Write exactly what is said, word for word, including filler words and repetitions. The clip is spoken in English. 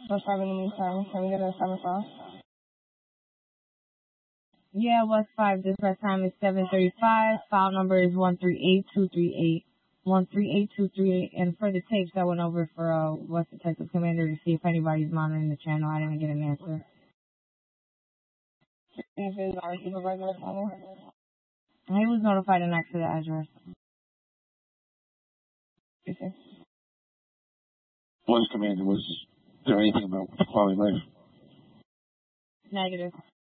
West five in the meantime. Can we get a seven five? Yeah, West five. Dispatch time is seven thirty-five. File number is one three eight two three eight. one three eight two three eight. And for the tapes, I went over for uh, West Detective Commander to see if anybody's monitoring the channel. I didn't get an answer. If it's not received a regular channel. He was notified and next to the address. Okay. Was Commander, was there anything about quality of life? Negative.